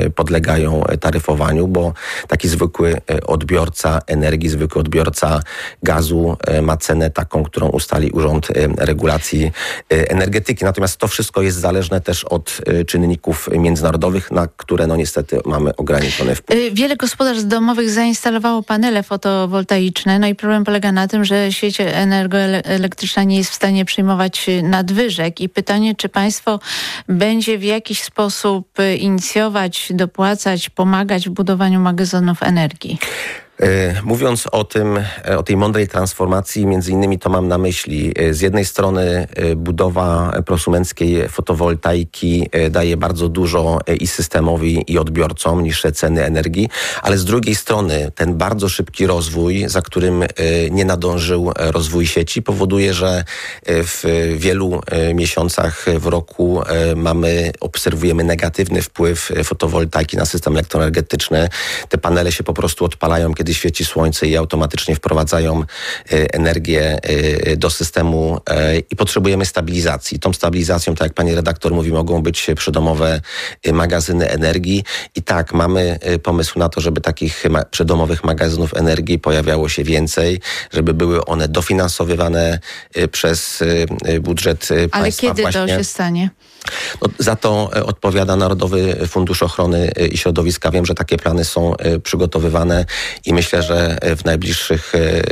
podlegają taryfowaniu, bo taki zwykły odbiorca energii, zwykły odbiorca gazu ma cenę taką, którą ustali Urząd Regulacji Energetyki. Natomiast to wszystko jest zależne też od czynników międzynarodowych, na które no niestety mamy ograniczony wpływ.
Wiele gospodarstw domowych zainstalowało panele fotowoltaiczne, no i problem polega na tym, że sieć energoelektryczna nie jest w stanie przyjmować nadwyżek i pytanie, czy państwo będzie w jakiś sposób inicjować, dopłacać, pomagać w budowaniu magazynów energii?
Mówiąc o tym, o tej mądrej transformacji, między innymi to mam na myśli z jednej strony budowa prosumenckiej fotowoltaiki daje bardzo dużo i systemowi, i odbiorcom, niższe ceny energii, ale z drugiej strony ten bardzo szybki rozwój, za którym nie nadążył rozwój sieci, powoduje, że w wielu miesiącach w roku mamy, obserwujemy negatywny wpływ fotowoltaiki na system elektroenergetyczny. Te panele się po prostu odpalają, kiedy świeci słońce i automatycznie wprowadzają energię do systemu i potrzebujemy stabilizacji. Tą stabilizacją, tak jak pani redaktor mówi, mogą być przydomowe magazyny energii i tak, mamy pomysł na to, żeby takich ma- przydomowych magazynów energii pojawiało się więcej, żeby były one dofinansowywane przez budżet
Ale
państwa.
Ale kiedy
właśnie.
to się stanie?
No, za to odpowiada Narodowy Fundusz Ochrony i Środowiska. Wiem, że takie plany są przygotowywane i myślę, że w najbliższych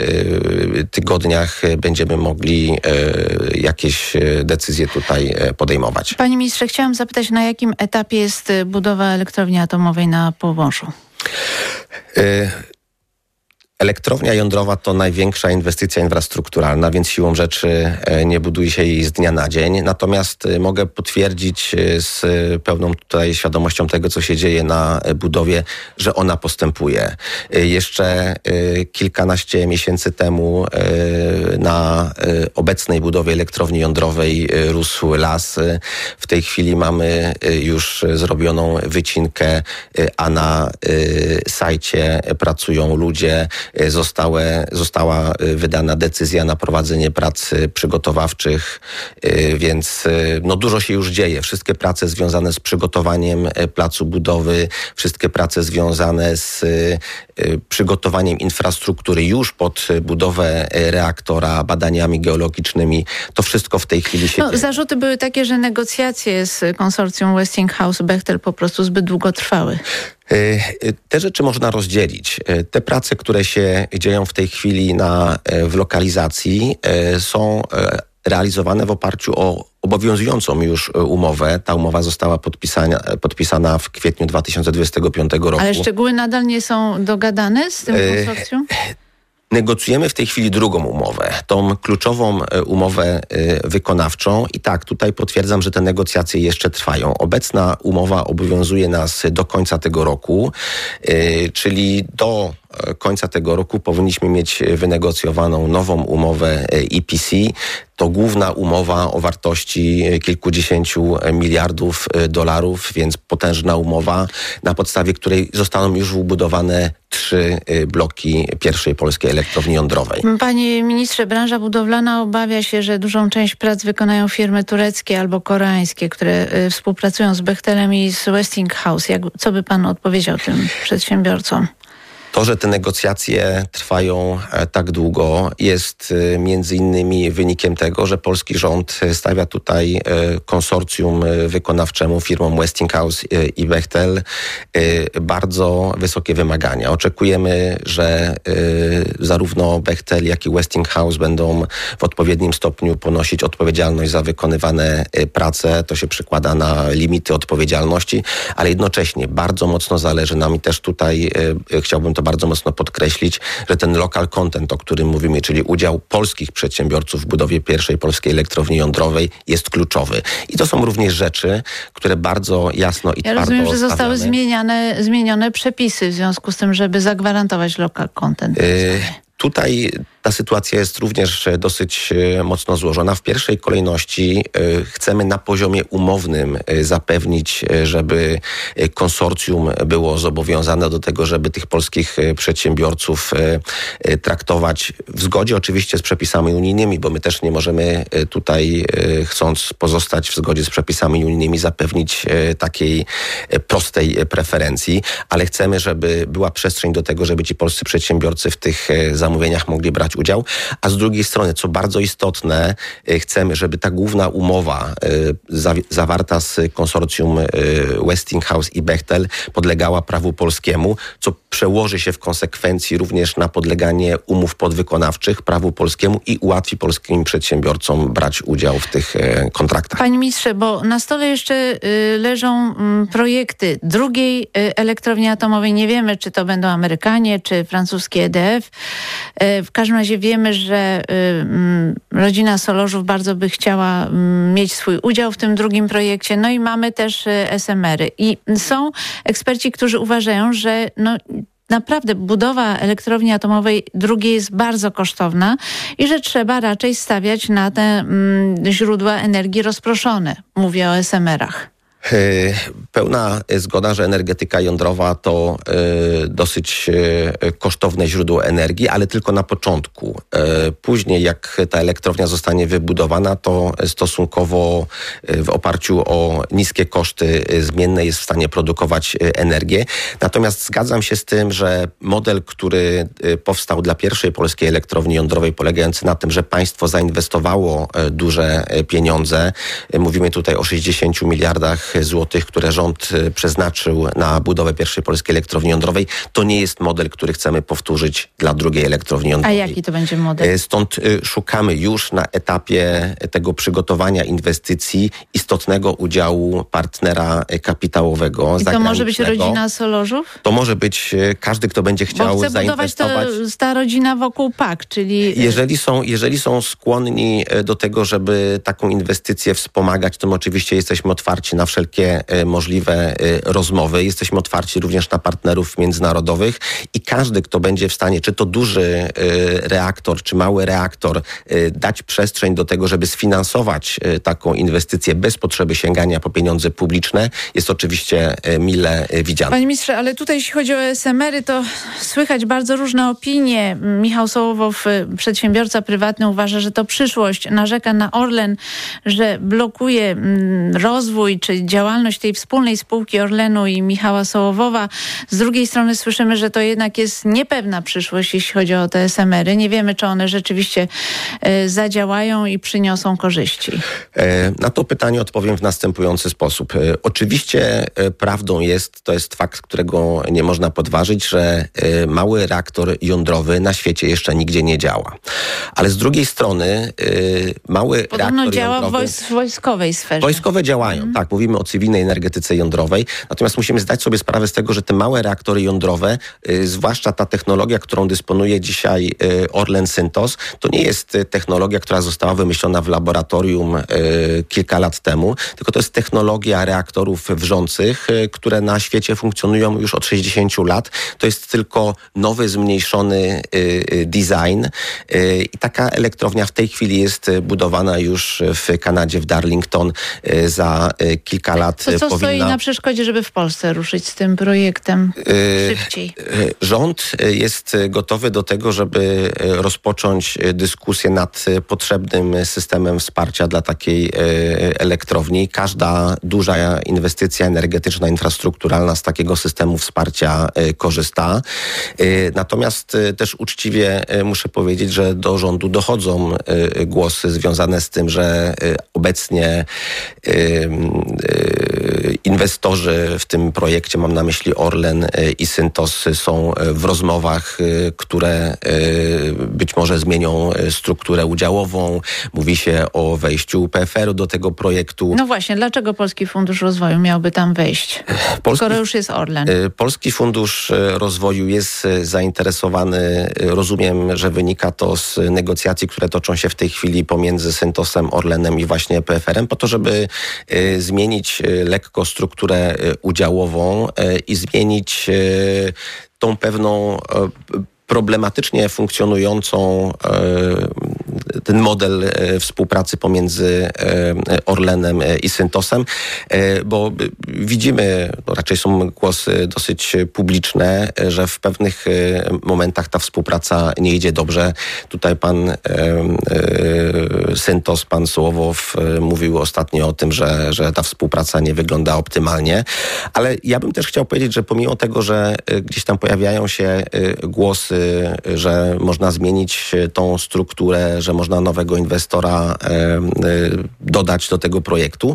tygodniach będziemy mogli jakieś decyzje tutaj podejmować.
Panie ministrze, chciałam zapytać, na jakim etapie jest budowa elektrowni atomowej na Pomorzu?
Y- Elektrownia jądrowa to największa inwestycja infrastrukturalna, więc siłą rzeczy nie buduje się jej z dnia na dzień. Natomiast mogę potwierdzić z pełną tutaj świadomością tego, co się dzieje na budowie, że ona postępuje. Jeszcze kilkanaście miesięcy temu na obecnej budowie elektrowni jądrowej rósł las. W tej chwili mamy już zrobioną wycinkę, a na sajcie pracują ludzie. Zostały, została wydana decyzja na prowadzenie prac przygotowawczych, więc no dużo się już dzieje. Wszystkie prace związane z przygotowaniem placu budowy, wszystkie prace związane z przygotowaniem infrastruktury już pod budowę reaktora, badaniami geologicznymi, to wszystko w tej chwili się
no,
dzieje.
Zarzuty były takie, że negocjacje z konsorcjum Westinghouse-Bechtel po prostu zbyt długo trwały.
Te rzeczy można rozdzielić. Te prace, które się dzieją w tej chwili na, w lokalizacji, są realizowane w oparciu o obowiązującą już umowę. Ta umowa została podpisana, podpisana w kwietniu dwa tysiące dwudziestego piątego roku.
Ale szczegóły nadal nie są dogadane z tym konsorcjum?
Negocjujemy w tej chwili drugą umowę, tą kluczową umowę wykonawczą i tak, tutaj potwierdzam, że te negocjacje jeszcze trwają. Obecna umowa obowiązuje nas do końca tego roku, czyli do końca tego roku powinniśmy mieć wynegocjowaną nową umowę E P C. To główna umowa o wartości kilkudziesięciu miliardów dolarów, więc potężna umowa, na podstawie której zostaną już wybudowane trzy bloki pierwszej polskiej elektrowni jądrowej.
Panie ministrze, branża budowlana obawia się, że dużą część prac wykonają firmy tureckie albo koreańskie, które współpracują z Bechtelem i z Westinghouse. Jak, co by pan odpowiedział tym przedsiębiorcom?
To, że te negocjacje trwają tak długo, jest między innymi wynikiem tego, że polski rząd stawia tutaj konsorcjum wykonawczemu, firmom Westinghouse i Bechtel, bardzo wysokie wymagania. Oczekujemy, że zarówno Bechtel, jak i Westinghouse będą w odpowiednim stopniu ponosić odpowiedzialność za wykonywane prace. To się przekłada na limity odpowiedzialności, ale jednocześnie bardzo mocno zależy nam i też tutaj chciałbym to bardzo mocno podkreślić, że ten local content, o którym mówimy, czyli udział polskich przedsiębiorców w budowie pierwszej polskiej elektrowni jądrowej jest kluczowy. I to są również rzeczy, które bardzo jasno i
ja
twardo
rozumiem, że zostały
stawiamy.
zmieniane, zmienione przepisy w związku z tym, żeby zagwarantować local content.
Yy, tutaj ta sytuacja jest również dosyć mocno złożona. W pierwszej kolejności chcemy na poziomie umownym zapewnić, żeby konsorcjum było zobowiązane do tego, żeby tych polskich przedsiębiorców traktować w zgodzie oczywiście z przepisami unijnymi, bo my też nie możemy tutaj, chcąc pozostać w zgodzie z przepisami unijnymi, zapewnić takiej prostej preferencji, ale chcemy, żeby była przestrzeń do tego, żeby ci polscy przedsiębiorcy w tych zamówieniach mogli brać udział, a z drugiej strony, co bardzo istotne, chcemy, żeby ta główna umowa zawarta z konsorcjum Westinghouse i Bechtel podlegała prawu polskiemu, co przełoży się w konsekwencji również na podleganie umów podwykonawczych prawu polskiemu i ułatwi polskim przedsiębiorcom brać udział w tych kontraktach.
Panie ministrze, bo na stole jeszcze leżą projekty drugiej elektrowni atomowej. Nie wiemy, czy to będą Amerykanie, czy francuskie E D F. W każdym razie wiemy, że rodzina Solorzów bardzo by chciała mieć swój udział w tym drugim projekcie. No i mamy też S M R-y. I są eksperci, którzy uważają, że no, naprawdę budowa elektrowni atomowej drugiej jest bardzo kosztowna i że trzeba raczej stawiać na te mm, źródła energii rozproszone. Mówię o S M R-ach.
Pełna zgoda, że energetyka jądrowa to y, dosyć y, kosztowne źródło energii, ale tylko na początku. Y, później, jak ta elektrownia zostanie wybudowana, to stosunkowo y, w oparciu o niskie koszty y, zmienne jest w stanie produkować y, energię. Natomiast zgadzam się z tym, że model, który y, powstał dla pierwszej polskiej elektrowni jądrowej, polegający na tym, że państwo zainwestowało y, duże y, pieniądze, y, mówimy tutaj o sześćdziesięciu miliardach złotych, które rząd przeznaczył na budowę pierwszej polskiej elektrowni jądrowej, to nie jest model, który chcemy powtórzyć dla drugiej elektrowni jądrowej.
A jaki to będzie model?
Stąd szukamy już na etapie tego przygotowania inwestycji istotnego udziału partnera kapitałowego.
I to może być rodzina Solorzów?
To może być każdy, kto będzie chciał
Bo chce
zainwestować.
budować to, ta rodzina wokół P A K, czyli...
Jeżeli są, jeżeli są skłonni do tego, żeby taką inwestycję wspomagać, to my oczywiście jesteśmy otwarci na wszelkie możliwe rozmowy. Jesteśmy otwarci również na partnerów międzynarodowych i każdy, kto będzie w stanie, czy to duży reaktor, czy mały reaktor, dać przestrzeń do tego, żeby sfinansować taką inwestycję bez potrzeby sięgania po pieniądze publiczne, jest oczywiście mile widziane.
Panie ministrze, ale tutaj jeśli chodzi o S M R-y, to słychać bardzo różne opinie. Michał Sołowow, przedsiębiorca prywatny, uważa, że to przyszłość. Narzeka na Orlen, że blokuje rozwój czy działalność tej wspólnej spółki Orlenu i Michała Sołowowa. Z drugiej strony słyszymy, że to jednak jest niepewna przyszłość, jeśli chodzi o te S M R-y. Nie wiemy, czy one rzeczywiście y, zadziałają i przyniosą korzyści.
Na to pytanie odpowiem w następujący sposób. Oczywiście prawdą jest, to jest fakt, którego nie można podważyć, że mały reaktor jądrowy na świecie jeszcze nigdzie nie działa. Ale z drugiej strony mały
Podobno
reaktor
działa
jądrowy...
w wojskowej sferze.
Wojskowe działają, mm. tak. Mówimy o cywilnej energetyce jądrowej. Natomiast musimy zdać sobie sprawę z tego, że te małe reaktory jądrowe, y, zwłaszcza ta technologia, którą dysponuje dzisiaj y, Orlen Synthos, to nie jest y, technologia, która została wymyślona w laboratorium y, kilka lat temu, tylko to jest technologia reaktorów wrzących, y, które na świecie funkcjonują już od sześćdziesięciu lat. To jest tylko nowy, zmniejszony y, y, design y, i taka elektrownia w tej chwili jest budowana już w Kanadzie, w Darlington. Y, za y, kilka lat
to co
powinna...
stoi na przeszkodzie, żeby w Polsce ruszyć z tym projektem szybciej?
Rząd jest gotowy do tego, żeby rozpocząć dyskusję nad potrzebnym systemem wsparcia dla takiej elektrowni. Każda duża inwestycja energetyczna, infrastrukturalna z takiego systemu wsparcia korzysta. Natomiast też uczciwie muszę powiedzieć, że do rządu dochodzą głosy związane z tym, że obecnie inwestorzy w tym projekcie, mam na myśli Orlen i Synthos, są w rozmowach, które być może zmienią strukturę udziałową. Mówi się o wejściu P F R-u do tego projektu.
No właśnie, dlaczego Polski Fundusz Rozwoju miałby tam wejść, Polski, skoro już jest Orlen?
Polski Fundusz Rozwoju jest zainteresowany, rozumiem, że wynika to z negocjacji, które toczą się w tej chwili pomiędzy Synthosem, Orlenem i właśnie P F R-em, po to, żeby zmienić lekko strukturę udziałową i zmienić tą pewną problematycznie funkcjonującą ten model współpracy pomiędzy Orlenem i Syntosem, bo widzimy, no raczej są głosy dosyć publiczne, że w pewnych momentach ta współpraca nie idzie dobrze. Tutaj pan Syntos, pan Sołowow mówił ostatnio o tym, że, że ta współpraca nie wygląda optymalnie, ale ja bym też chciał powiedzieć, że pomimo tego, że gdzieś tam pojawiają się głosy, że można zmienić tą strukturę, że można nowego inwestora dodać do tego projektu,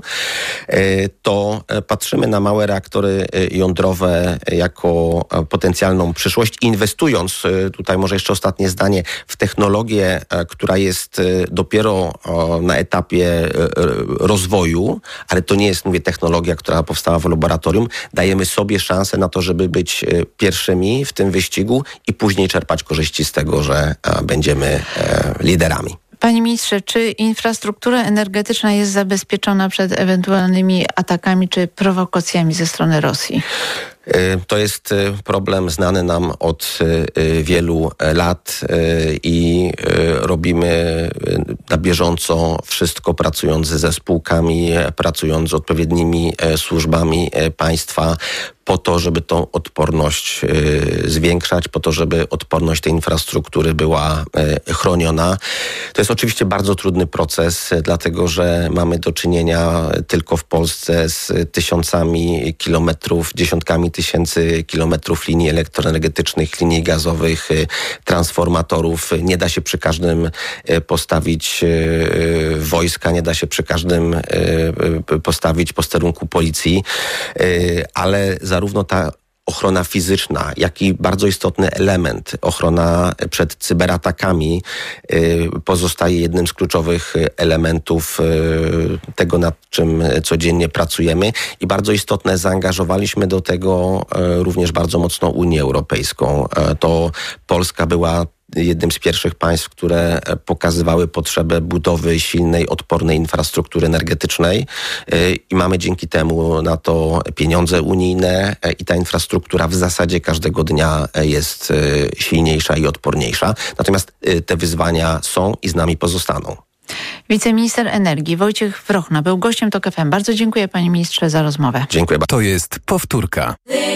to patrzymy na małe reaktory jądrowe jako potencjalną przyszłość, inwestując, tutaj może jeszcze ostatnie zdanie, w technologię, która jest dopiero na etapie rozwoju, ale to nie jest, mówię, technologia, która powstała w laboratorium. Dajemy sobie szansę na to, żeby być pierwszymi w tym wyścigu i później czerpać korzyści z tego, że będziemy liderami.
Panie ministrze, czy infrastruktura energetyczna jest zabezpieczona przed ewentualnymi atakami czy prowokacjami ze strony Rosji?
To jest problem znany nam od wielu lat i robimy na bieżąco wszystko, pracując ze spółkami, pracując z odpowiednimi służbami państwa, po to, żeby tą odporność zwiększać, po to, żeby odporność tej infrastruktury była chroniona. To jest oczywiście bardzo trudny proces, dlatego że mamy do czynienia tylko w Polsce z tysiącami kilometrów, dziesiątkami tysięcy kilometrów linii elektroenergetycznych, linii gazowych, transformatorów. Nie da się przy każdym postawić wojska, nie da się przy każdym postawić posterunku policji, ale zarówno ta ochrona fizyczna, jak i bardzo istotny element, ochrona przed cyberatakami, pozostaje jednym z kluczowych elementów tego, nad czym codziennie pracujemy. I bardzo istotne, zaangażowaliśmy do tego również bardzo mocno Unię Europejską. To Polska była jednym z pierwszych państw, które pokazywały potrzebę budowy silnej, odpornej infrastruktury energetycznej i mamy dzięki temu na to pieniądze unijne i ta infrastruktura w zasadzie każdego dnia jest silniejsza i odporniejsza. Natomiast te wyzwania są i z nami pozostaną.
Wiceminister energii Wojciech Wrochna był gościem TOK F M. Bardzo dziękuję, panie ministrze, za rozmowę.
Dziękuję bardzo.
To jest powtórka.